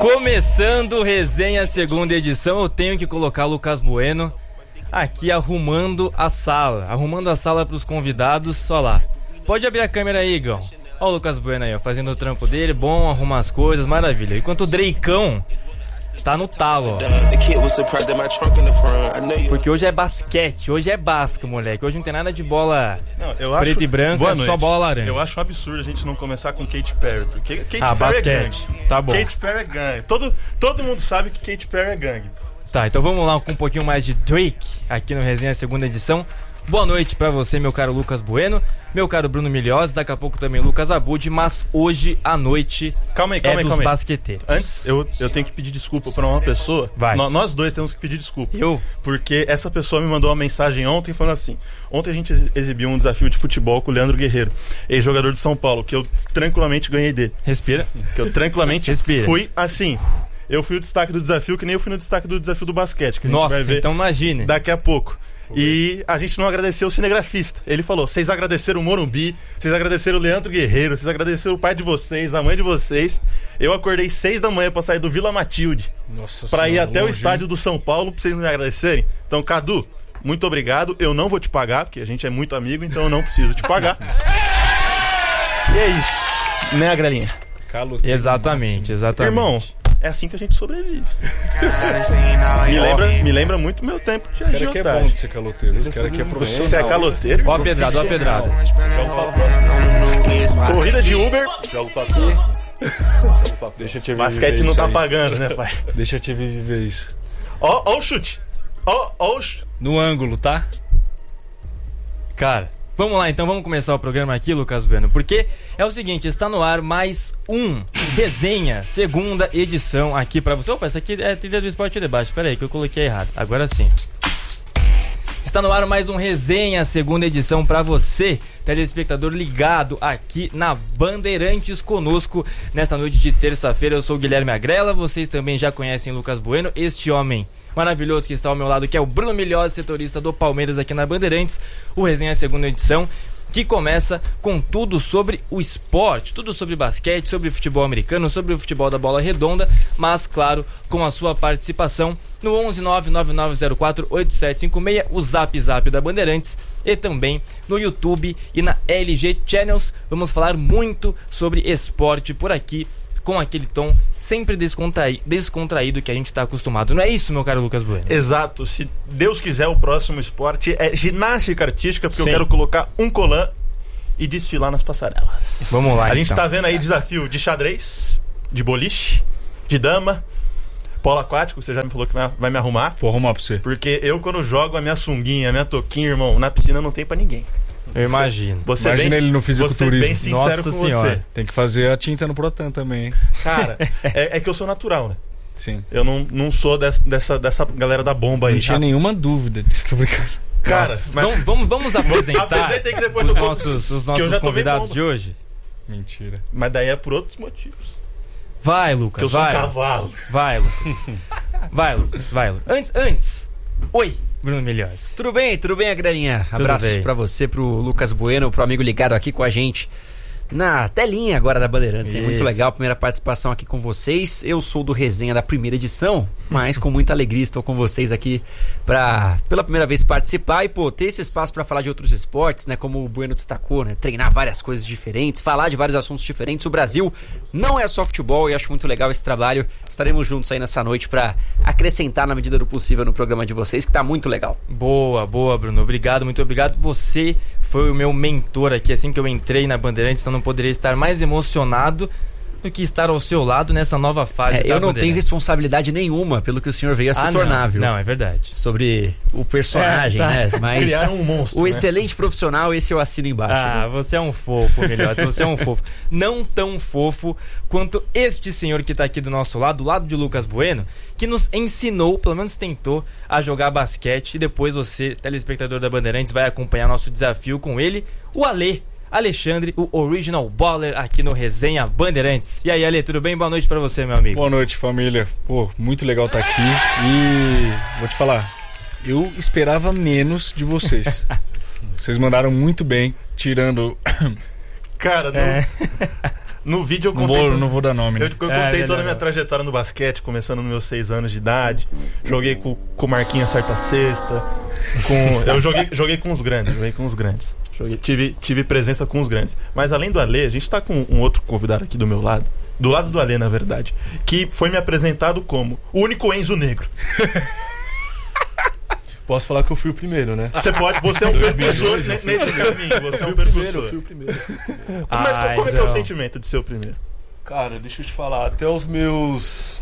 Começando Resenha segunda edição, eu tenho que colocar o Lucas Bueno aqui arrumando a sala para os convidados. Olha lá, pode abrir a câmera aí, Igão. Olha o Lucas Bueno aí, ó, fazendo o trampo dele, bom, arrumar as coisas, maravilha. Enquanto o Dreicão tá no talo, ó. Porque hoje é basquete, hoje é basca, moleque. Hoje não tem nada de bola preta e branca, é só bola laranja. Eu acho um absurdo a gente não começar com Katy Perry, porque Katy Perry basquete. É gangue. Tá bom. Katy Perry é gangue. Todo mundo sabe que Katy Perry é gangue. Tá, então vamos lá com um pouquinho mais de Drake aqui no Resenha segunda edição. Boa noite pra você, meu caro Lucas Bueno, meu caro Bruno Milhós, daqui a pouco também Lucas Abud, mas hoje à noite calma aí, basqueteiros. Antes, eu tenho que pedir desculpa pra uma pessoa. Vai. Nós dois temos que pedir desculpa. Eu? Porque essa pessoa me mandou uma mensagem ontem falando assim: ontem a gente exibiu um desafio de futebol com o Leandro Guerreiro, ex-jogador de São Paulo, que eu tranquilamente ganhei dele. Respira. Que eu tranquilamente Respira. Fui assim. Eu fui o destaque do desafio, que nem eu fui no destaque do desafio do basquete. Que a gente vai ver então imagine. Daqui a pouco. E a gente não agradeceu o cinegrafista. Ele falou: vocês agradeceram o Morumbi, vocês agradeceram o Leandro Guerreiro, vocês agradeceram o pai de vocês, a mãe de vocês. Eu acordei 6 da manhã pra sair do Vila Matilde, pra ir até o estádio do São Paulo, pra vocês me agradecerem. Então, Cadu, muito obrigado. Eu não vou te pagar, porque a gente é muito amigo, então eu não preciso te pagar. E é isso, né, Grelinha? Exatamente. Irmão, é assim que a gente sobrevive. Me lembra muito meu tempo de agiotagem. Esse cara aqui é bom de ser caloteiro. Esse cara aqui é profissional. Você é caloteiro? Ó a pedrada. Corrida de Uber. Joga o papo. Deixa eu te ver. Basquete não tá pagando, né, pai? Deixa eu te viver isso. Ó o chute. Ó o chute. No ângulo, tá? Cara, vamos lá, então vamos começar o programa aqui, Lucas Bueno, porque é o seguinte, está no ar mais um Resenha, segunda edição aqui pra você. Opa, essa aqui é a trilha do Esporte Debate, peraí que eu coloquei errado, agora sim. Está no ar mais um Resenha, segunda edição pra você, telespectador ligado aqui na Bandeirantes conosco nessa noite de terça-feira. Eu sou o Guilherme Agrela, vocês também já conhecem Lucas Bueno, este homem maravilhoso que está ao meu lado, que é o Bruno Milhós, setorista do Palmeiras aqui na Bandeirantes. O Resenha segunda edição, que começa com tudo sobre o esporte, tudo sobre basquete, sobre futebol americano, sobre o futebol da bola redonda, mas claro, com a sua participação no 11999048756, o Zap da Bandeirantes, e também no YouTube e na LG Channels. Vamos falar muito sobre esporte por aqui, com aquele tom sempre descontraído que a gente está acostumado. Não é isso, meu caro Lucas Bueno? Exato. Se Deus quiser, o próximo esporte é ginástica artística, porque Sim. Eu quero colocar um colã e desfilar nas passarelas. Vamos lá, A gente tá vendo aí desafio de xadrez, de boliche, de dama, polo aquático, você já me falou que vai me arrumar. Vou arrumar pra você. Porque eu, quando jogo a minha sunguinha, a minha toquinha, irmão, na piscina não tem pra ninguém. Eu imagino. Imagina ele no fisiculturismo. Você bem sincero Nossa com senhora. você. Tem que fazer a tinta no Protan também, hein? Cara, é que eu sou natural, né? Sim. Eu não sou dessa galera da bomba aí. Não tinha nenhuma dúvida. Tô brincando. Cara, mas vamos apresentar apresenta que depois os nossos convidados de hoje. Mentira. Mas daí é por outros motivos. Vai, Lucas, Que eu sou vai. um cavalo. Vai, Lucas. Vai, Lucas. Antes. Oi, Bruno Milhós. Tudo bem, Agrelinha? Tudo Abraço bem. pra você, pro Lucas Bueno, pro amigo ligado aqui com a gente na telinha agora da Bandeirantes. É muito Isso. legal a primeira participação aqui com vocês. Eu sou do Resenha da primeira edição, mas com muita alegria estou com vocês aqui pra pela primeira vez participar e, ter esse espaço pra falar de outros esportes, né? Como o Bueno destacou, né? Treinar várias coisas diferentes, falar de vários assuntos diferentes. O Brasil não é só futebol e acho muito legal esse trabalho. Estaremos juntos aí nessa noite pra acrescentar na medida do possível no programa de vocês, que tá muito legal. Boa, Bruno. Obrigado, muito obrigado. Você foi o meu mentor aqui, assim que eu entrei na Bandeirantes, então não poderia estar mais emocionado do que estar ao seu lado nessa nova fase da Eu não tenho Bandeirantes. responsabilidade nenhuma pelo que o senhor veio a se tornar, viu? Não, é verdade. Sobre o personagem, né? Mas Criaram um monstro, o né? excelente profissional, esse eu assino embaixo. Ah, viu? você é um fofo, Melhores, você é um fofo. Não tão fofo quanto este senhor que tá aqui do nosso lado, do lado de Lucas Bueno, que nos ensinou, pelo menos tentou, a jogar basquete. E depois você, telespectador da Bandeirantes, vai acompanhar nosso desafio com ele, o Alexandre, o Original Baller, aqui no Resenha Bandeirantes. E aí, Ale, tudo bem? Boa noite pra você, meu amigo. Boa noite, família. Muito legal estar aqui. E vou te falar, eu esperava menos de vocês. Vocês mandaram muito bem, tirando... Cara, No vídeo eu contei... Não vou dar nome, né? Eu contei toda a minha trajetória no basquete, começando nos meus 6 anos de idade. Joguei com o Marquinhos Certa Sexta. Eu joguei com os grandes. Tive presença com os grandes. Mas além do Alê, a gente tá com um outro convidado aqui do meu lado. Do lado do Alê, na verdade. Que foi me apresentado como o único Enzo negro. Posso falar que eu fui o primeiro, né? Você é um percussor nesse caminho. Você é um percussor. Eu fui o primeiro. Mas como é que é o sentimento de ser o primeiro? Cara, deixa eu te falar, até os meus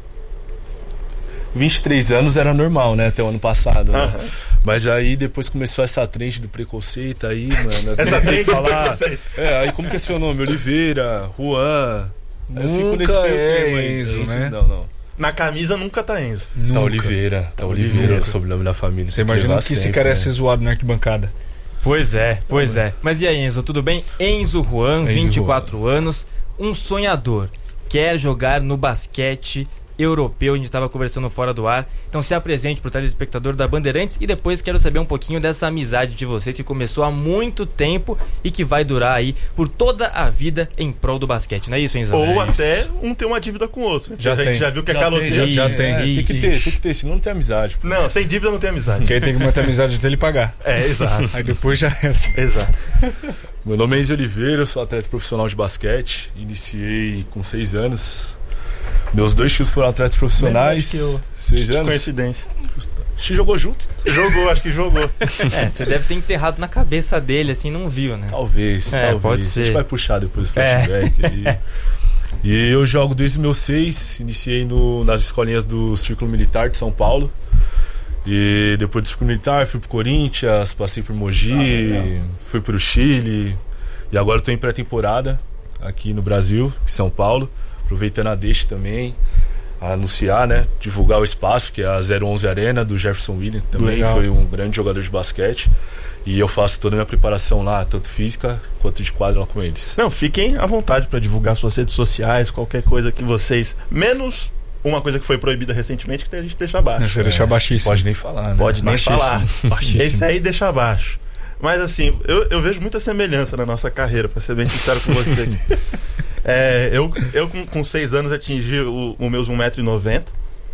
23 anos era normal, né? Até o ano passado, né? Mas aí depois começou essa trend do preconceito aí, mano. Essa trend do preconceito. Aí como que é seu nome? Oliveira, Juan. Nunca é Enzo, né? Não. Na camisa nunca tá Enzo. Tá Oliveira, o sobrenome da família. Você imagina que esse cara ia ser zoado na arquibancada. Pois é. Mas e aí, Enzo, tudo bem? Enzo Juan, 24 anos, um sonhador. Quer jogar no basquete europeu, a gente estava conversando fora do ar. Então se apresente pro telespectador da Bandeirantes e depois quero saber um pouquinho dessa amizade de vocês que começou há muito tempo e que vai durar aí por toda a vida em prol do basquete, não é isso, Enzo? Ou até um ter uma dívida com o outro. Já a gente tem. já viu que é caloteiro. Já tem. Tem que ter, senão não tem amizade. Pô. Não, sem dívida não tem amizade. Porque aí tem que manter a amizade até ele pagar. Exato. Aí depois já é. Exato. Meu nome é Enzo Oliveira, eu sou atleta profissional de basquete. Iniciei com 6 anos. Meus 2 tios foram atletas profissionais. 6 anos. Coincidência. A gente jogou junto. Acho que jogou. Você deve ter enterrado na cabeça dele, assim, não viu, né? Talvez. Pode ser. A gente vai puxar depois o flashback aí. E eu jogo desde meus 6. Iniciei nas escolinhas do Círculo Militar de São Paulo. E depois do Círculo Militar fui pro Corinthians, passei por Mogi, fui pro Chile. E agora eu tô em pré-temporada aqui no Brasil, em São Paulo. Aproveitando a deixa também, a anunciar, né? Divulgar o espaço, que é a 011 Arena, do Jefferson Williams. Também Legal. Foi um grande jogador de basquete. E eu faço toda a minha preparação lá, tanto física quanto de quadra lá com eles. Não, fiquem à vontade para divulgar suas redes sociais, qualquer coisa que vocês... Menos uma coisa que foi proibida recentemente, que a gente deixa abaixo. Você deixa baixíssimo. Pode nem falar, né? Pode nem Baixíssimo. falar. Baixíssimo. Esse aí deixa abaixo. Mas assim, eu vejo muita semelhança na nossa carreira, pra ser bem sincero com você. Eu com 6 anos atingi o meus 1,90m.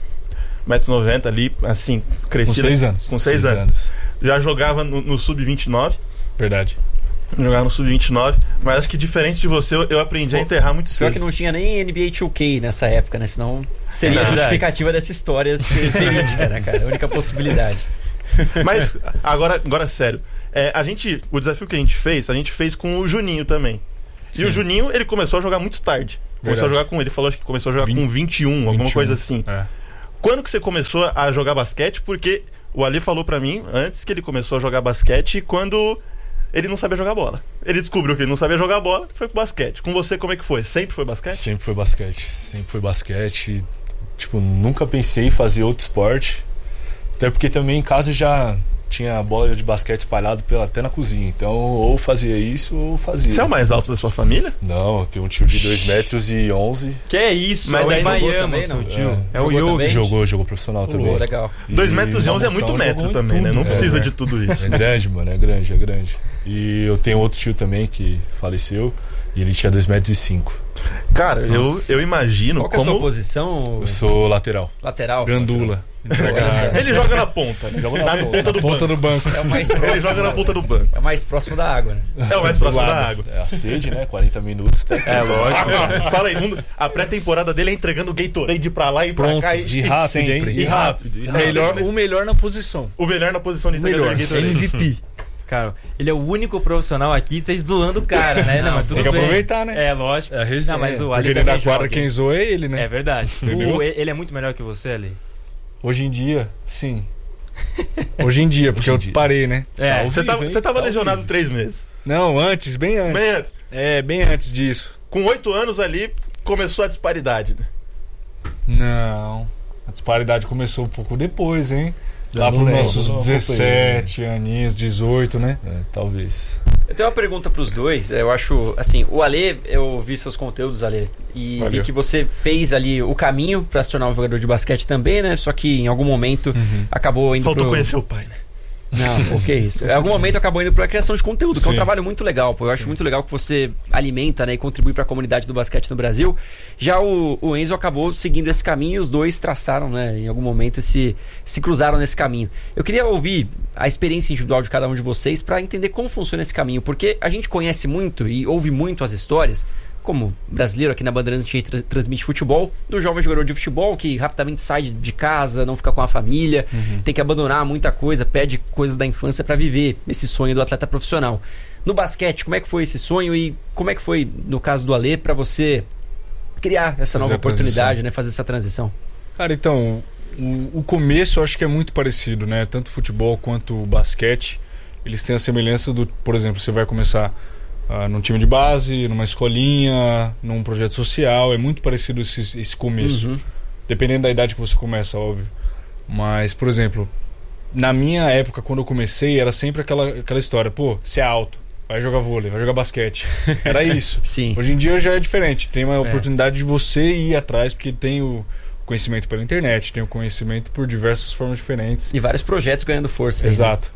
1,90m ali, assim, cresci. Com 6 anos. Com 6 anos. Já jogava no Sub-29. Verdade. Jogava no Sub-29. Mas acho que diferente de você, eu aprendi a enterrar muito Pior cedo. que não tinha nem NBA 2K nessa época, né? Senão seria a justificativa dessa história ser verídica, né, cara? A única possibilidade. Mas, agora sério. O desafio que a gente fez com o Juninho também. E o Juninho, ele começou a jogar muito tarde. Começou a jogar com ele, falou que começou a jogar com 21, alguma coisa assim. Quando que você começou a jogar basquete? Porque o Ali falou pra mim antes que ele começou a jogar basquete quando ele não sabia jogar bola. Ele descobriu que ele não sabia jogar bola e foi pro basquete. Com você, como é que foi? Sempre foi basquete? Sempre foi basquete. Tipo, nunca pensei em fazer outro esporte. Até porque também em casa já tinha bola de basquete espalhado até na cozinha. Então, ou fazia isso, ou fazia. Você é o mais alto da sua família? Não, eu tenho um tio de 2,11 m. Que é isso? Mas é o daí Miami, também, seu não? tio. É o Jogou Yogi. também? Jogou profissional também. Legal. 2,11 m é muito metro também, né? Não precisa de tudo isso. É grande, mano, é grande. E eu tenho outro tio também que faleceu e ele tinha 2,5 m. Cara, eu imagino Qual que é a como... sua posição? Eu sou lateral. Lateral? Gandula. Ele joga na ponta, né? Na ponta do Ponta banco. do banco. É o mais próximo. Ele joga na ponta do banco. É o mais próximo da água, né? É o mais próximo da água. É a sede, né? 40 minutos. Lógico. Fala aí, a pré-temporada dele é entregando o Gatorade pra lá e pra Pronto, cá. de rápido, sempre. hein? E rápido. O melhor na posição. O melhor na posição de entregador Melhor. de Gatorade. MVP. Cara, ele é o único profissional aqui, vocês zoando o cara, né? Não, mas tudo tem que bem. aproveitar, né? É, lógico. É a resenha. Não, mas o Porque Ali ele também da quadra, joga, quem hein? zoa é ele, né? É verdade. Entendeu? Ele é muito melhor que você, Ali? Hoje em dia, sim. Hoje em dia, porque eu parei, né? Você tava lesionado 3 meses. Não, antes, bem antes. Bem antes. Bem antes disso. Com 8 anos ali, começou a disparidade, né? Não. A disparidade começou um pouco depois, hein? Lá pros nossos 17 aninhos, 18, né? Talvez. Eu tenho uma pergunta pros dois. Eu acho, assim, o Ale, eu vi seus conteúdos, Ale, e vi que você fez ali o caminho pra se tornar um jogador de basquete também, né? Só que em algum momento acabou indo Faltou conhecer o pai, né? Não, o que é isso? Em algum momento acabou indo pra criação de conteúdo, que é um Sim. trabalho muito legal, pô. Eu acho muito legal que você alimenta, né, e contribui pra comunidade do basquete no Brasil. Já o Enzo acabou seguindo esse caminho e os dois traçaram, né, em algum momento se cruzaram nesse caminho. Eu queria ouvir a experiência individual de cada um de vocês pra entender como funciona esse caminho, porque a gente conhece muito e ouve muito as histórias, como brasileiro aqui na Bandeirantes, a gente transmite futebol, do jovem jogador de futebol que rapidamente sai de casa, não fica com a família, tem que abandonar muita coisa, perde coisas da infância para viver esse sonho do atleta profissional. No basquete, como é que foi esse sonho e como é que foi, no caso do Alê, para você criar essa nova oportunidade, né, fazer essa transição? Cara, então, o começo eu acho que é muito parecido, né? Tanto o futebol quanto o basquete, eles têm a semelhança do, por exemplo, você vai começar num time de base, numa escolinha, num projeto social. É muito parecido esse começo. Dependendo da idade que você começa, óbvio. Mas, por exemplo, na minha época, quando eu comecei, era sempre aquela história: pô, você é alto, vai jogar vôlei, vai jogar basquete. Era isso. Sim. Hoje em dia já é diferente. Tem uma oportunidade de você ir atrás, porque tem o conhecimento pela internet, tem o conhecimento por diversas formas diferentes. E vários projetos ganhando força. Exato.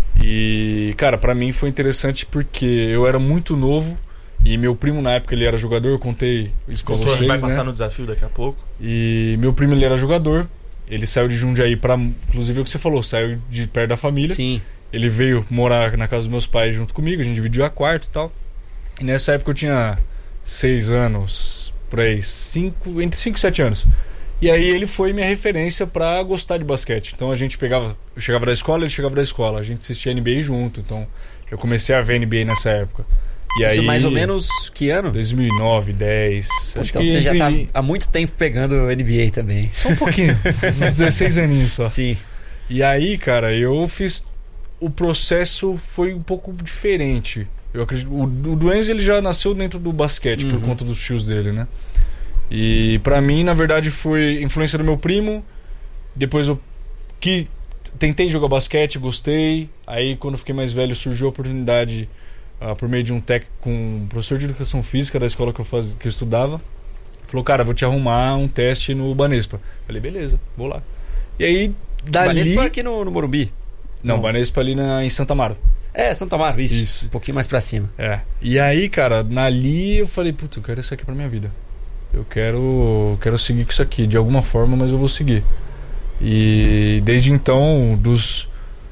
E, cara, pra mim foi interessante porque eu era muito novo e meu primo na época ele era jogador, eu contei isso pra vocês, vai passar né? no desafio daqui a pouco. E meu primo ele era jogador, ele saiu de Jundiaí pra, inclusive é o que você falou, saiu de perto da família. Sim. Ele veio morar na casa dos meus pais junto comigo, a gente dividiu a quarto e tal. E nessa época eu tinha 6 anos, por aí, entre 5 e 7 anos. E aí ele foi minha referência pra gostar de basquete. Então a gente eu chegava da escola, ele chegava da escola. A gente assistia NBA junto. Então eu comecei a ver NBA nessa época. E Isso aí, mais ou menos que ano? 2009, 10. Acho Então que você já tá há muito tempo pegando NBA também. Só um pouquinho. Uns 16 aninhos só. Sim. E aí, cara, eu fiz... O processo foi um pouco diferente. Eu acredito... O do Enzo, ele já nasceu dentro do basquete por conta dos tios dele, né? E pra mim, na verdade, foi influência do meu primo. Depois eu tentei jogar basquete, gostei. Aí quando eu fiquei mais velho surgiu a oportunidade por meio de um técnico com um professor de educação física da escola que eu estudava. Falou: cara, vou te arrumar um teste no Banespa. Falei: beleza, vou lá. E aí dali... Banespa aqui no Morumbi? Não, Banespa ali em Santa Amaro. É, Santa Amaro, isso. Um pouquinho mais pra cima. É. E aí, cara, dali eu falei: puta, eu quero isso aqui pra minha vida. Eu quero seguir com isso aqui, de alguma forma, mas eu vou seguir. E desde então, dos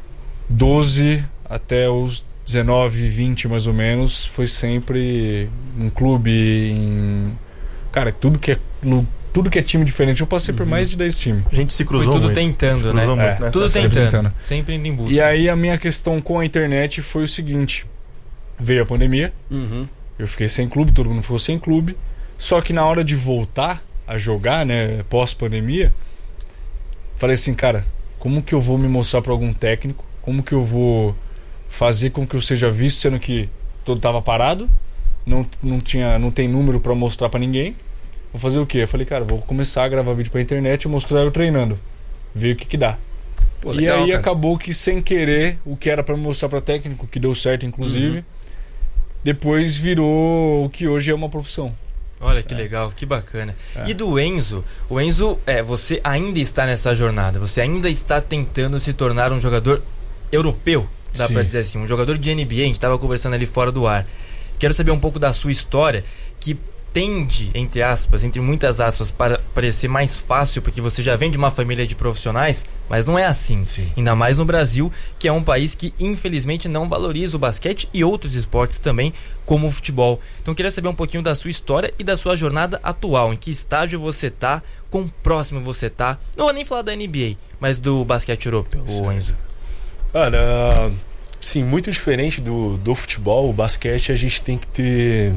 12 até os 19, 20 mais ou menos, foi sempre um clube, cara, tudo que é time diferente. Eu passei por mais de 10 times. A gente se cruzou Foi tudo muito. tentando, né? Muito, né? Tudo Sempre tentando. Sempre indo em busca. E aí a minha questão com a internet foi o seguinte: veio a pandemia, eu fiquei sem clube, todo mundo ficou sem clube. Só que na hora de voltar a jogar, né, pós-pandemia, falei assim: cara, como que eu vou me mostrar para algum técnico? Como que eu vou fazer com que eu seja visto, sendo que todo tava parado, não tem número para mostrar para ninguém? Vou fazer o quê? Eu falei: cara, vou começar a gravar vídeo pra internet e mostrar eu treinando, ver o que dá. Pô, legal, e aí cara. acabou que, sem querer, o que era para mostrar para técnico, que deu certo inclusive, depois virou o que hoje é uma profissão. Olha que legal, que bacana. E do Enzo, você ainda está nessa jornada, você ainda está tentando se tornar um jogador europeu, dá Sim. pra dizer assim, um jogador de NBA. A gente estava conversando ali fora do ar. Quero saber um pouco da sua história, que tende, entre muitas aspas, para parecer mais fácil, porque você já vem de uma família de profissionais, mas não é assim. Sim. Ainda mais no Brasil, que é um país que infelizmente não valoriza o basquete e outros esportes também, como o futebol. Então eu queria saber um pouquinho da sua história e da sua jornada atual, em que estágio você tá, quão próximo você tá, não vou nem falar da NBA, mas do basquete europeu, o Enzo. Cara, sim, muito diferente do futebol, o basquete a gente tem que ter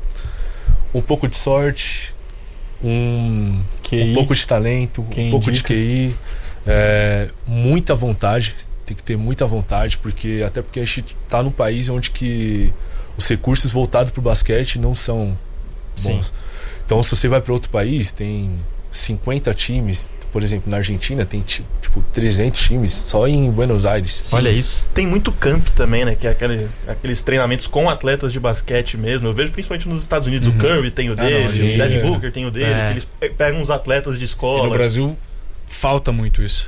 um pouco de sorte, um pouco de talento, um pouco de QI, muita vontade, tem que ter muita vontade, porque a gente tá num país onde que os recursos voltados pro basquete não são bons. Sim. Então se você vai para outro país, tem 50 times, por exemplo, na Argentina tem tipo 300 times só em Buenos Aires. Sim. Olha isso. Tem muito camp também, né? Que é aqueles treinamentos com atletas de basquete mesmo. Eu vejo principalmente nos Estados Unidos, o Curry tem o dele, o Devin Booker tem o dele, que eles pegam uns atletas de escola. E no Brasil falta muito isso.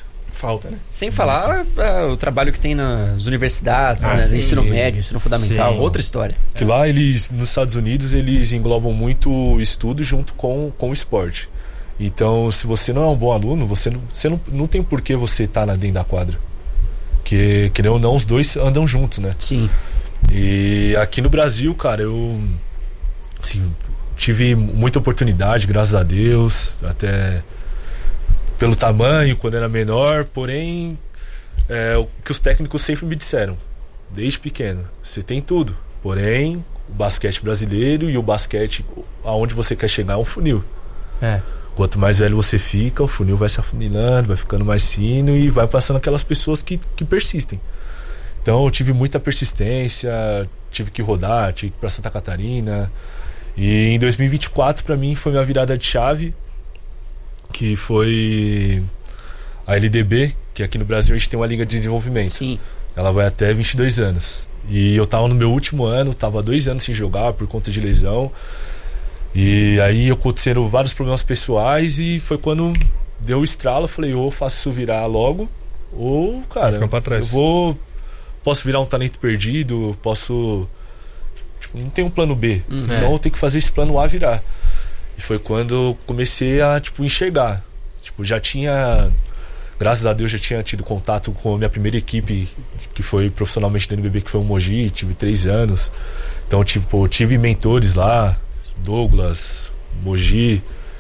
falta, né? Sem falar o trabalho que tem nas universidades, né? sim. Ensino médio, ensino fundamental, Sim. outra história. Que lá eles, nos Estados Unidos, eles englobam muito o estudo junto com o esporte. Então, se você não é um bom aluno, você não tem por que você estar dentro da quadra. Que, querendo ou não, os dois andam juntos, né? Sim. E aqui no Brasil, cara, eu assim, tive muita oportunidade, graças a Deus, até pelo tamanho, quando era menor, porém, o que os técnicos sempre me disseram, desde pequeno, você tem tudo, porém, o basquete brasileiro e o basquete aonde você quer chegar é um funil. Quanto mais velho você fica, o funil vai se afunilando, vai ficando mais fino e vai passando aquelas pessoas que persistem. Então eu tive muita persistência, tive que rodar, tive que ir pra Santa Catarina. E em 2024 pra mim foi minha virada de chave, que foi a LDB, que aqui no Brasil a gente tem uma liga de desenvolvimento. Sim. Ela vai até 22 anos. E eu tava no meu último ano, tava 2 anos sem jogar por conta de lesão. E aí aconteceram vários problemas pessoais e foi quando deu o estralo, eu falei, ou eu faço isso virar logo, ou, cara, Fica pra trás. posso virar um talento perdido, posso, tipo, não tem um plano B, então eu tenho que fazer esse plano A virar. E foi quando eu comecei a, tipo, enxergar. Tipo, já tinha, graças a Deus, já tinha tido contato com a minha primeira equipe, que foi profissionalmente do NBB, que foi o Mogi, tive 3 anos. Então, tipo, tive mentores lá, Douglas, Mogi,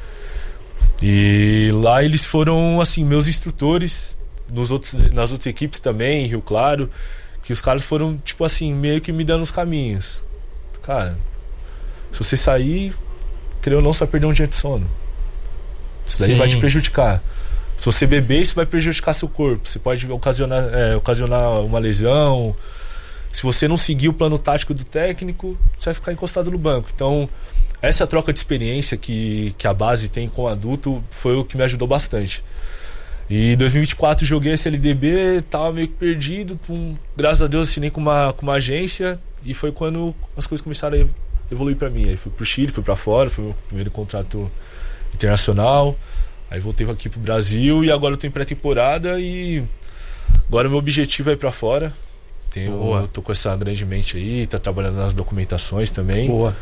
e lá eles foram assim meus instrutores nas outras equipes também, Rio Claro, que os caras foram tipo assim meio que me dando os caminhos. Cara, se você sair, creio ou não, você vai perder um dia de sono. Isso daí vai te prejudicar. Se você beber, isso vai prejudicar seu corpo. Você pode ocasionar uma lesão. Se você não seguir o plano tático do técnico, você vai ficar encostado no banco. Então, essa troca de experiência que a base tem com o adulto foi o que me ajudou bastante. E em 2024 joguei esse LDB, tava meio que perdido, graças a Deus assinei com uma agência e foi quando as coisas começaram a evoluir pra mim. Aí fui pro Chile, fui pra fora, foi o meu primeiro contrato internacional. Aí voltei aqui pro Brasil e agora eu tô em pré-temporada e agora o meu objetivo é ir pra fora. Tô com essa grande mente aí, tá trabalhando nas documentações também. Boa.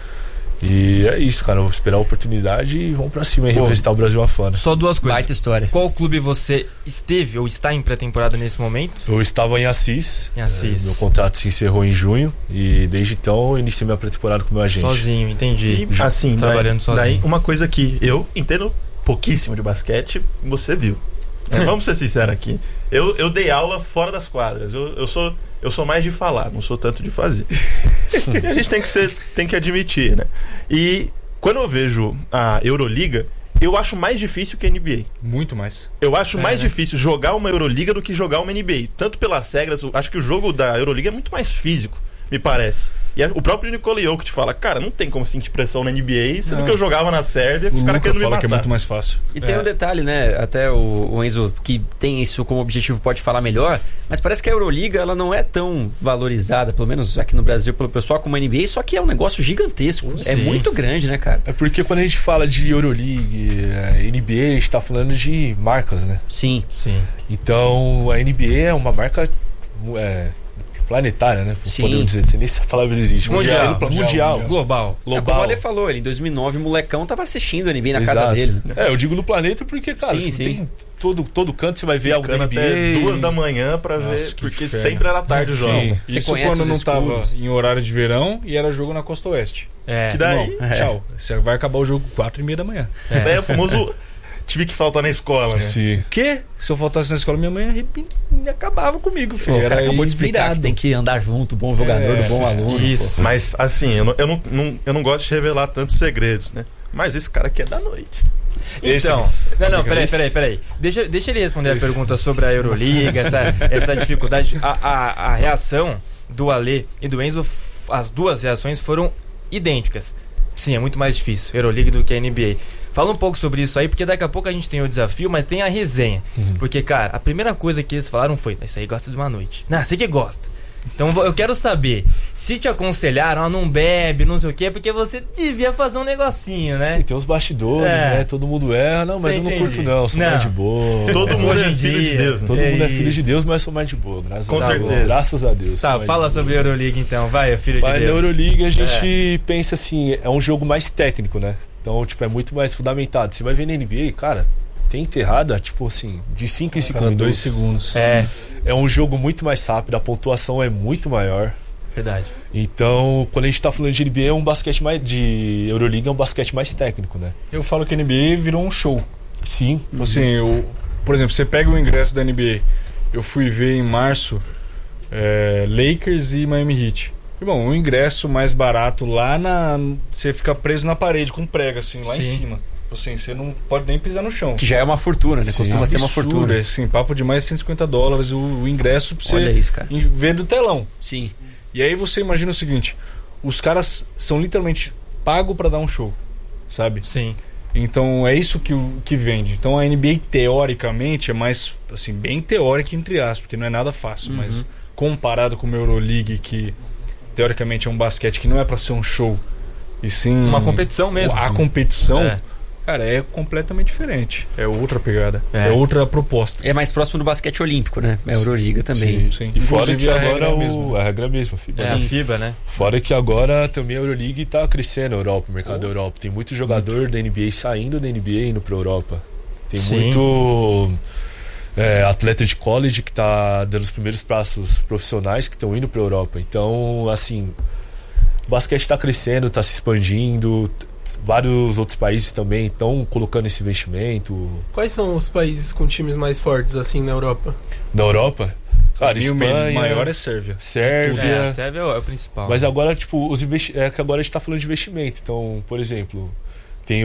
E é isso, cara. Eu vou esperar a oportunidade e vamos pra cima e representar o Brasil afora. Só 2 coisas. Baita história. Qual clube você esteve ou está em pré-temporada nesse momento? Eu estava em Assis. Em Assis. Meu contrato se encerrou em junho e desde então eu iniciei minha pré-temporada com o meu agente. Sozinho, entendi. E assim, Trabalhando sozinho. daí uma coisa que eu entendo pouquíssimo de basquete, você viu. Vamos ser sinceros aqui. Eu dei aula fora das quadras. Eu sou mais de falar, não sou tanto de fazer. E a gente tem que admitir, né? E quando eu vejo a Euroliga, eu acho mais difícil que a NBA. Muito mais. Eu acho mais difícil jogar uma Euroliga do que jogar uma NBA. Tanto pelas regras, eu acho que o jogo da Euroliga é muito mais físico, me parece. E o próprio Nikola Jokic fala, cara, não tem como sentir pressão na NBA, sendo que eu jogava na Sérvia, os caras querendo me matar. Que é muito mais fácil. E tem um detalhe, né? Até o Enzo, que tem isso como objetivo, pode falar melhor, mas parece que a Euroliga ela não é tão valorizada, pelo menos aqui no Brasil, pelo pessoal, como a NBA, só que é um negócio gigantesco. Sim. É muito grande, né, cara? É porque quando a gente fala de Euroleague, NBA, a gente tá falando de marcas, né? Sim. Então a NBA é uma marca planetária, né? Sim. Podemos dizer, nem essa palavra existe. Mundial. Global. É como o Ale falou, ele em 2009 o molecão tava assistindo a NBA na casa Exato. dele. Né? Eu digo no planeta porque, cara, Sim, você sim. tem todo canto você vai ver algo da Ficando NBA. até 2 da manhã pra Nossa, ver, que porque inferno. sempre era tarde o jogo. Sim. Você Isso conhece quando os não tava escudos? em horário de verão e era jogo na Costa Oeste. Que daí, Tchau. Você vai acabar o jogo 4h30 da manhã. daí é o famoso tive que faltar na escola, né? Sim. Que? Se eu faltasse na escola, minha mãe acabava comigo, filho. O cara Era acabou de explicar virado. que tem que andar junto, bom jogador, do bom aluno. Isso. Mas assim, eu não gosto de revelar tantos segredos, né? Mas esse cara aqui é da noite. Então, não, peraí. Deixa ele responder a pergunta sobre a Euroliga, essa dificuldade. A reação do Ale e do Enzo, as duas reações foram idênticas. Sim, é muito mais difícil, Euroliga do que a NBA. Fala um pouco sobre isso aí, porque daqui a pouco a gente tem o desafio, mas tem a resenha. Porque, cara, a primeira coisa que eles falaram foi: esse aí gosta de uma noite. Não, você que gosta. Então eu quero saber se te aconselharam, não bebe, não sei o quê, porque você devia fazer um negocinho, né? Sim, tem os bastidores, né? Todo mundo erra. Não, mas eu não curto não, sou mais de boa. Todo mundo é filho de Deus, né? Todo mundo é filho de Deus, mas sou mais de boa, Com certeza. Graças a Deus. Tá, fala sobre a Euroliga então, vai, filho de Deus. Na Euroliga a gente pensa assim, é um jogo mais técnico, né? Então, tipo, é muito mais fundamentado. Você vai ver na NBA, cara, tem enterrada, tipo assim, de 5 em 5 minutos. 2 segundos. É um jogo muito mais rápido, a pontuação é muito maior. Verdade. Então, quando a gente tá falando de NBA, é um basquete mais. De Euroliga é um basquete mais técnico, né? Eu falo que a NBA virou um show. Sim. Assim, por exemplo, você pega o ingresso da NBA. Eu fui ver em março Lakers e Miami Heat. Irmão, o ingresso mais barato lá você fica preso na parede com prega, assim, lá em cima. Assim, você não pode nem pisar no chão. Que já é uma fortuna, né? Costuma ser uma fortuna. Assim, papo de mais de $150 o ingresso pra você. Olha isso, cara. Ver do telão. Sim. E aí você imagina o seguinte: os caras são literalmente pagos pra dar um show, sabe? Sim. Então é isso que vende. Então a NBA teoricamente é mais, assim, bem teórica entre aspas, porque não é nada fácil, mas comparado com o Euroleague, que teoricamente é um basquete que não é pra ser um show, e sim uma competição mesmo. A competição, cara, é completamente diferente. É outra pegada, é outra proposta. É mais próximo do basquete olímpico, né? A Euroliga também. Sim. E fora que a agora regra mesmo. a regra mesmo, a FIBA. A FIBA, né? Fora que agora também a Euroleague tá crescendo na Europa, o mercado da Europa. Tem muito jogador da NBA saindo da NBA e indo pra Europa. Tem muito atleta de college que tá dando os primeiros passos profissionais que estão indo pra Europa. Então, assim, o basquete tá crescendo, tá se expandindo. Vários outros países também estão colocando esse investimento. Quais são os países com times mais fortes assim na Europa? Na Europa? Cara, Espanha, o maior é Sérvia. Sérvia. A Sérvia é o principal. Mas agora, tipo, que agora a gente tá falando de investimento. Então, por exemplo, tem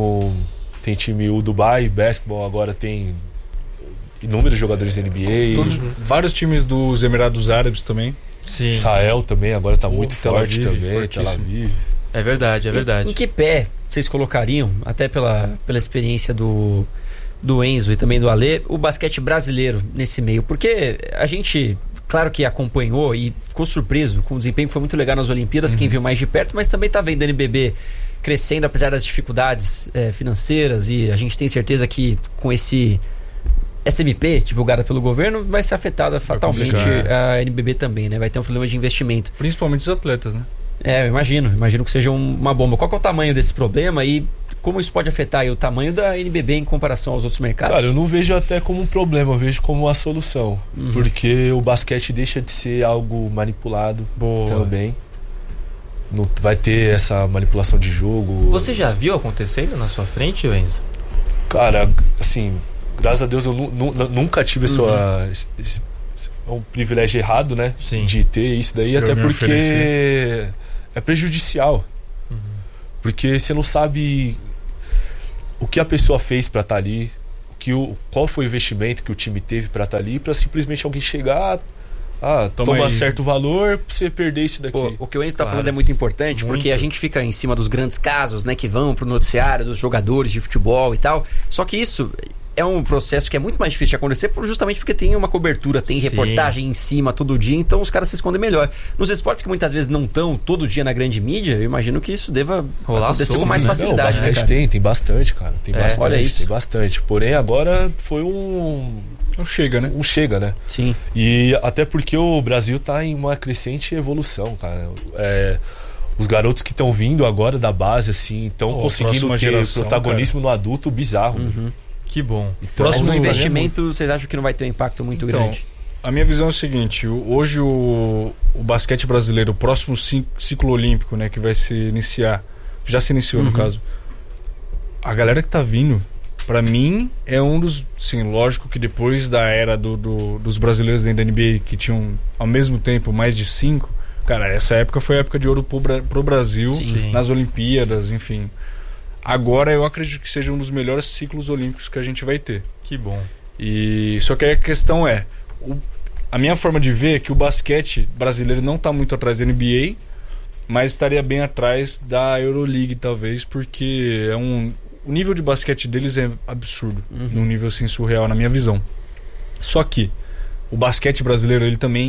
time o Dubai Basketball, agora tem inúmeros jogadores da NBA. Vários times dos Emirados Árabes também. Sim. Israel também, agora tá muito forte também. Fortíssimo. Tel Aviv. É verdade, é verdade. Em que pé vocês colocariam, até pela experiência do Enzo e também do Alê, o basquete brasileiro nesse meio? Porque a gente, claro que acompanhou e ficou surpreso com o desempenho que foi muito legal nas Olimpíadas, quem viu mais de perto, mas também tá vendo o NBB crescendo apesar das dificuldades financeiras, e a gente tem certeza que com esse SMP divulgada pelo governo vai ser afetada fatalmente a NBB também, né? Vai ter um problema de investimento. Principalmente os atletas, né? Eu imagino que seja uma bomba. Qual que é o tamanho desse problema e como isso pode afetar aí o tamanho da NBB em comparação aos outros mercados? Cara, eu não vejo até como um problema, eu vejo como uma solução. Porque o basquete deixa de ser algo manipulado também. Não vai ter essa manipulação de jogo. Você já viu acontecendo na sua frente, Enzo? Cara, assim, graças a Deus eu nunca tive é um privilégio errado, né? Sim. De ter isso daí, até porque é prejudicial. Porque você não sabe o que a pessoa fez pra estar ali, qual foi o investimento que o time teve pra estar ali, pra simplesmente alguém chegar, toma certo valor pra você perder isso daqui. O que o Enzo tá falando é muito importante, porque a gente fica em cima dos grandes casos, né, que vão pro noticiário, dos jogadores de futebol e tal. Só que isso é um processo que é muito mais difícil de acontecer justamente porque tem uma cobertura, tem reportagem em cima todo dia, então os caras se escondem melhor. Nos esportes que muitas vezes não estão todo dia na grande mídia, eu imagino que isso deva acontecer com mais facilidade. Não, o basquete tem bastante, cara. Tem bastante, olha isso. Tem bastante. Porém, agora foi chega, né? Chega, né? Sim. E até porque o Brasil tá em uma crescente evolução, cara. Os garotos que estão vindo agora da base, assim, estão conseguindo ter protagonismo no adulto bizarro. Que bom. Então, próximo investimento, vocês acham que não vai ter um impacto muito grande? A minha visão é o seguinte: hoje o basquete brasileiro, o próximo ciclo olímpico, né, que vai se iniciar, já se iniciou no caso, a galera que tá vindo, pra mim, é um dos, sim, lógico que depois da era dos brasileiros dentro da NBA, que tinham ao mesmo tempo mais de 5, cara, essa época foi a época de ouro pro Brasil, nas Olimpíadas, enfim. Agora eu acredito que seja um dos melhores ciclos olímpicos que a gente vai ter. Que bom. Só que a questão é, a minha forma de ver é que o basquete brasileiro não está muito atrás da NBA, mas estaria bem atrás da Euroleague, talvez, porque o nível de basquete deles é absurdo, num nível assim surreal, na minha visão. Só que o basquete brasileiro, ele também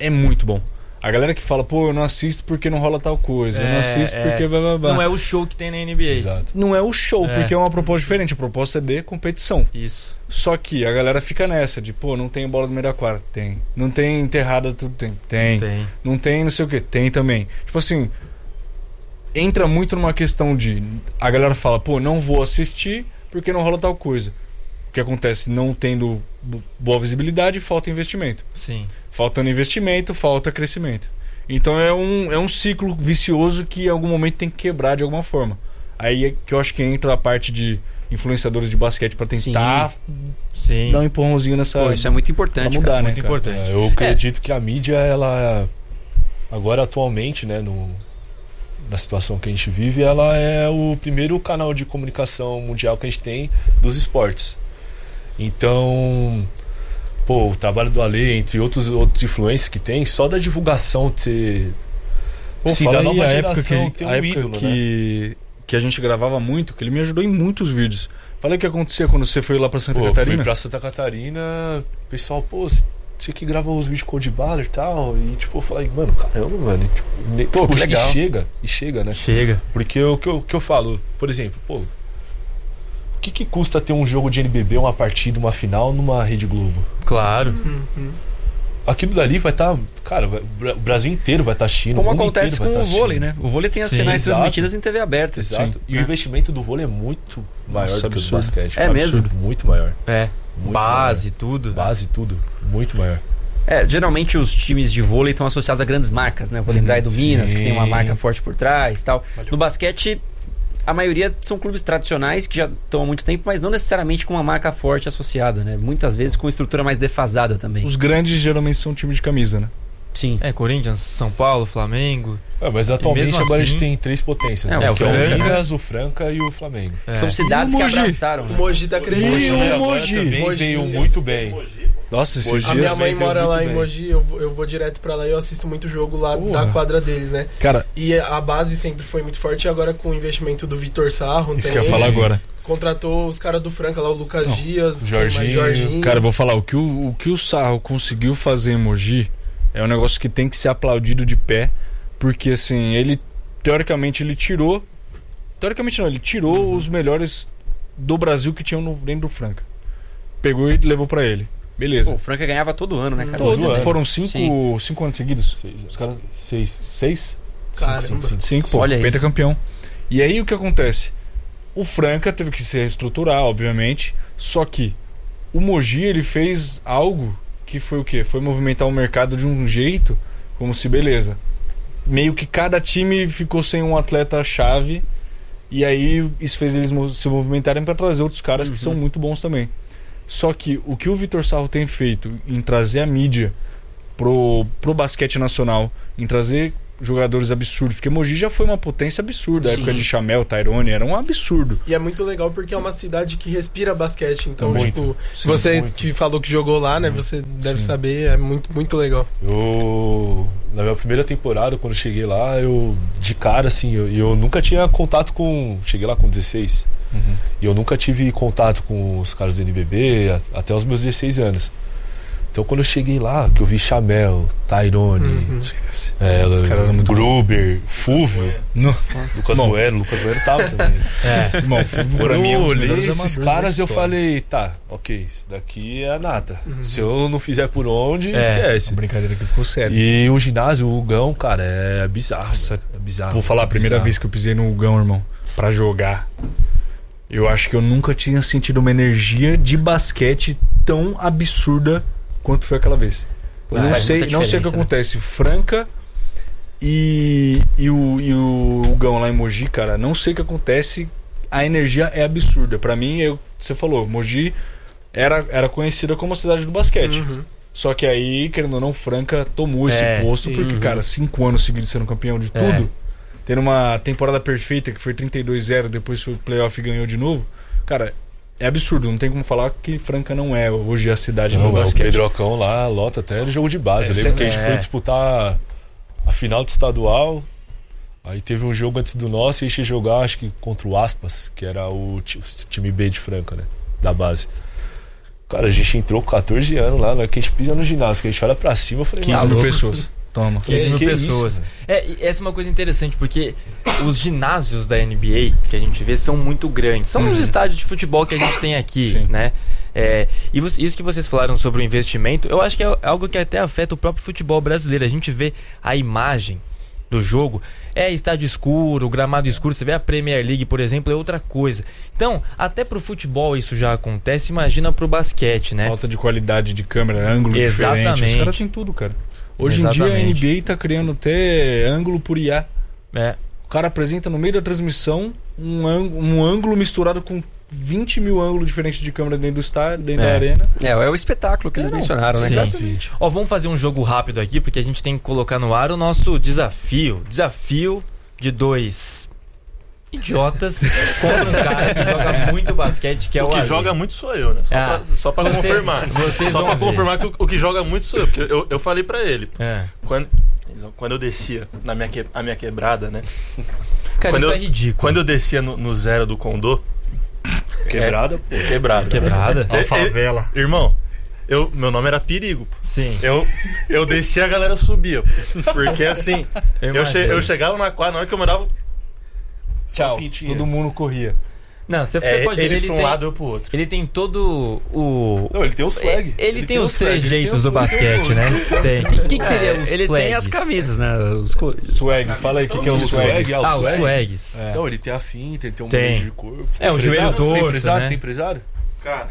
é muito bom. A galera que fala, pô, eu não assisto porque não rola tal coisa, eu não assisto porque blá blá blá. Não é o show que tem na NBA. Exato. Não é o show, porque é uma proposta diferente. A proposta é de competição. Isso. Só que a galera fica nessa de, pô, não tem bola no meio da quadra? Tem. Não tem enterrada, tudo tem? Tem. Não tem não sei o que? Tem também. Tipo assim, entra muito numa questão de... A galera fala, pô, não vou assistir porque não rola tal coisa. O que acontece? Não tendo boa visibilidade, falta investimento. Sim. Faltando investimento, falta crescimento. Então é um ciclo vicioso que em algum momento tem que quebrar de alguma forma. Aí é que eu acho que entra a parte de influenciadores de basquete para tentar dar um empurrãozinho nessa... Pô, isso é muito importante, pra mudar, cara. né, Muito cara? importante. Eu acredito que a mídia, ela agora atualmente, né, na situação que a gente vive, ela é o primeiro canal de comunicação mundial que a gente tem dos esportes. Então, pô, o trabalho do Ale, entre outros influencers que tem, só da divulgação ter... Pô, sim, fala da aí nova a geração época ter um a época ídolo, né? que a gente gravava muito, que ele me ajudou em muitos vídeos. Fala o que acontecia quando você foi lá pra Santa Pô, Catarina. fui pra Santa Catarina, o pessoal, pô, você que grava os vídeos com o Baller e tal, e tipo, eu falei, mano, caramba, mano, tipo, Pô, que legal. E chega, né? Chega. Porque o que eu falo, por exemplo, pô, o que custa ter um jogo de NBB, uma partida, uma final numa Rede Globo? Claro. Aquilo dali vai estar, cara, o Brasil inteiro vai estar assistindo. Como o mundo acontece inteiro com vai o estar vôlei, assistindo. né? O vôlei tem as Sim, finais exato. transmitidas em TV aberta. Exato. Sim. E o investimento do vôlei é muito maior Nossa, do que o do absurdo. basquete. É mesmo? Absurdo, muito maior. É. Muito Base, tudo. Base, tudo. Muito maior. Geralmente os times de vôlei estão associados a grandes marcas, né? Vou lembrar aí do Minas, que tem uma marca forte por trás e tal. No basquete, a maioria são clubes tradicionais que já estão há muito tempo, mas não necessariamente com uma marca forte associada, né? Muitas vezes com estrutura mais defasada também. Os grandes geralmente são time de camisa, né? Sim. Corinthians, São Paulo, Flamengo. Mas atualmente mesmo agora a gente assim- tem 3 potências. É, né? o Que é o Franca. Minas, o Franca e o Flamengo. São cidades E o que Mogi? abraçaram, O né? Mogi tá crescendo. E o né? agora Mogi? também Mogi. veio muito bem. Nossa, esses Mogi. A minha dias... mãe veio mora muito lá em bem. Mogi, eu vou direto pra lá e eu assisto muito jogo lá Porra. da quadra deles, né? Cara, E a base sempre foi muito forte, e agora com o investimento do Vitor Sarro, isso que tem eu ia falar agora. contratou os caras do Franca lá, o Lucas Dias, o quem mais? Jorginho. Jorginho. Cara, eu vou falar, o que o Sarro conseguiu fazer em Mogi é um negócio que tem que ser aplaudido de pé, porque assim, ele teoricamente tirou os melhores do Brasil que tinham dentro do Franca. Pegou e levou pra ele. Beleza. Pô, o Franca ganhava todo ano, né, cara? Todo ano. Foram Sim. 5 anos seguidos? 6. Os caras... 6? Caramba. 5, pô, Olha isso. pentacampeão. E aí o que acontece? O Franca teve que se reestruturar, obviamente, só que o Mogi, ele fez algo que foi o quê? Foi movimentar o mercado de um jeito, como se, beleza, meio que cada time ficou sem um atleta-chave, e aí isso fez eles se movimentarem para trazer outros caras que são muito bons também. Só que o que o Vitor Sarro tem feito em trazer a mídia pro basquete nacional, em trazer jogadores absurdos, porque Mogi já foi uma potência absurda, a Sim. época de Chamel, Tyrone, era um absurdo. E é muito legal porque é uma cidade que respira basquete. Então, Muito. tipo, Sim, você muito. que falou que jogou lá, né? Você deve saber, é muito, muito legal. Na minha primeira temporada, quando eu cheguei lá, eu de cara, assim, eu nunca tinha contato com... Cheguei lá com 16. E eu nunca tive contato com os caras do NBB até os meus 16 anos. Então quando eu cheguei lá, que eu vi Chamel, Tyrone, Os caras eram muito Gruber, Fúvio, No... Lucas Bom. Bueno. Lucas Bueno tava também. Irmão, pra Quando mim é um eu dos olhei melhores esses amadores caras, da eu história. falei, tá, ok, isso daqui é a nata. Se eu não fizer por onde, A esquece. brincadeira que ficou séria. E o ginásio, o Hugão, cara, é bizarro. Nossa, é bizarro. Vou falar, a primeira bizarro. vez que eu pisei no Hugão, irmão, pra jogar, eu acho que eu nunca tinha sentido uma energia de basquete tão absurda quanto foi aquela vez. Eu Mas não faz sei, muita não sei o que diferença, né? acontece. Franca e o Hugão lá em Mogi, cara, não sei o que acontece. A energia é absurda. Pra mim, você falou, Mogi era conhecida como a cidade do basquete. Só que aí, querendo ou não, Franca tomou esse posto, sim. porque, cara, 5 anos seguidos sendo campeão de tudo, tendo uma temporada perfeita, que foi 32-0, depois foi o playoff e ganhou de novo. Cara, é absurdo, não tem como falar que Franca não é hoje a cidade Não, do o basquete. Pedrocão lá lota até no jogo de base. Eu lembro que a gente foi disputar a final do estadual. Aí teve um jogo antes do nosso e a gente ia jogar, acho que contra o Aspas, que era o time B de Franca, né? Da base. Cara, a gente entrou com 14 anos lá, né? Que a gente pisa no ginásio, que a gente olha pra cima, eu falei, 15 mil pessoas. Toma. 15 mil pessoas. Isso, E essa é uma coisa interessante, porque os ginásios da NBA que a gente vê são muito grandes. São os estádios de futebol que a gente tem aqui, Sim. né? Isso que vocês falaram sobre o investimento, eu acho que é algo que até afeta o próprio futebol brasileiro. A gente vê a imagem do jogo, estádio escuro, gramado escuro. Você vê a Premier League, por exemplo, é outra coisa. Então, até pro futebol isso já acontece, imagina pro basquete, né? Falta de qualidade de câmera, ângulo diferente. Os caras têm tudo, cara. Hoje em dia a NBA tá criando até ângulo por IA. O cara apresenta no meio da transmissão um ângulo misturado com 20 mil ângulos diferentes de câmera dentro do estádio, dentro da arena. É o espetáculo que eles mencionaram, né? Sim. Vamos fazer um jogo rápido aqui, porque a gente tem que colocar no ar o nosso desafio. Desafio de 2 idiotas contra um cara que joga muito basquete, que é o que Ale. joga muito sou eu, né? Só pra confirmar. Só pra confirmar que o que joga muito sou eu. Porque eu falei pra ele. Quando eu descia a minha quebrada, né? Cara, isso é ridículo. Quando eu descia no zero do Condô. Quebrada, pô. Quebrada? A favela. Irmão, meu nome era Perigo. Sim. Eu descia, a galera subia. Porque assim, eu chegava na quadra, na hora que eu mandava. Tchau. Todo mundo corria. Não, você pode ver. Eles pra um lado e eu pro outro. Ele tem todo o. Não, ele tem os flag. Ele tem os trejeitos do basquete, né? Tem. O que seria os Ele swags? tem as camisas, né? Swags. Fala aí o que é o swag. Os swags. Não, ele tem a finta, ele tem um Tem. beijo de corpo. O joelho torto, Tem empresário? né? Tem empresário? Cara.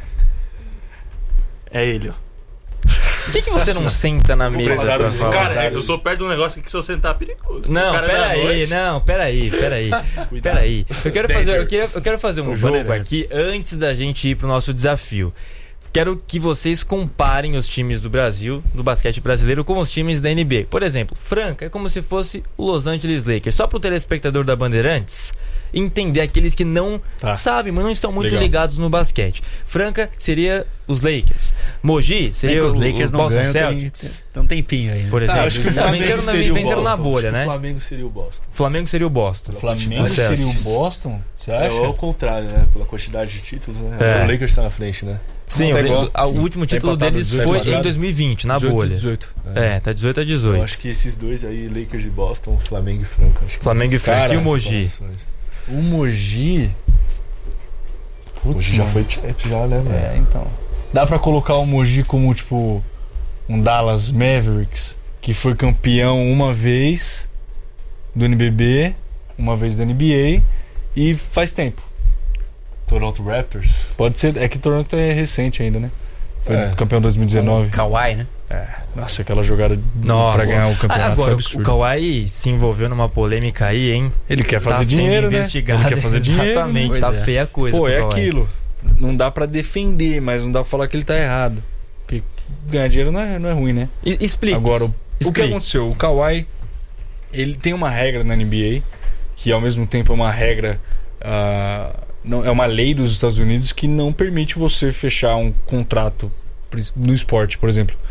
É ele, ó. Por que você não senta na mesa empresário pra dos falar? Cara, eu tô perto de um negócio que se eu sentar é perigoso. Não, O cara da noite- peraí. Eu quero fazer um jogo aqui antes da gente ir pro nosso desafio. Quero que vocês comparem os times do Brasil, do basquete brasileiro, com os times da NBA. Por exemplo, Franca é como se fosse o Los Angeles Lakers. Só pro telespectador da Bandeirantes entender, aqueles que não sabem, mas não estão muito ligados no basquete. Franca seria os Lakers. Mogi seria os Lakers o não Boston ganham, Celtics. tem um tempinho aí. Né? Por exemplo, acho que o Flamengo seria o venceram na Boston. bolha, Acho que né? O Flamengo seria o Boston. Flamengo seria o Boston. Flamengo seria o Boston? Você acha? É ao contrário, né? Pela quantidade de títulos, né? É. O Lakers tá na frente, né? Sim, Tá igual. o último Tá título empatado deles 18 foi quadrado. em 2020, na 18, bolha. 18. Tá 18 a Eu 18. acho que esses dois aí, Lakers e Boston, Flamengo e Franca. Acho que Flamengo e Franca. Cara, E o Mogi? O Mogi... Hoje já foi champ, já, né, mano? Então. Dá pra colocar o Mogi como, tipo, um Dallas Mavericks, que foi campeão uma vez do NBB, uma vez da NBA, e faz tempo. Toronto Raptors. Pode ser, é que Toronto é recente ainda, né? Foi campeão em 2019. Kawhi, né? Nossa, aquela jogada pra ganhar o campeonato Agora, foi o absurdo. Kawhi se envolveu numa polêmica aí, hein? Ele quer fazer Tá dinheiro, sendo né? investigado. Ele quer fazer dinheiro. Exatamente, Pois tá é. feia a coisa. Pô, pro é Kawhi. aquilo. Não dá pra defender, mas não dá pra falar que ele tá errado. Porque ganhar dinheiro não é ruim, né? Explica. Agora, o que Explique. aconteceu? O Kawhi, ele tem uma regra na NBA, que ao mesmo tempo é uma regra, não, é uma lei dos Estados Unidos que não permite você fechar um contrato no esporte, por exemplo.